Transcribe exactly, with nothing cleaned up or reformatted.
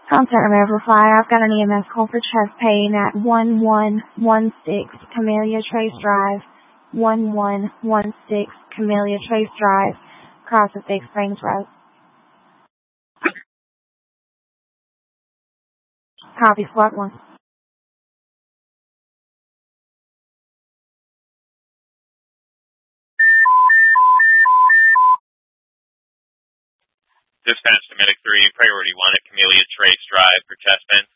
Content remover flyer. I've got an E M S call for chest pain at one one one six Camellia Trace Drive. one one one six Camellia Trace Drive, across the Big Springs Road. Copy, SWAT one. Dispatch to Medic three, priority one at Camellia Trace Drive for chest pain.